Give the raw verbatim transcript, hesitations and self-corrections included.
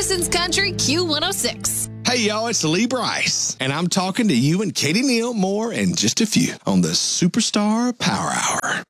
Citizens Country Q one oh six. Hey, y'all, it's Lee Bryce, and I'm talking to you and Katie Neal more in just a few on the Superstar Power Hour.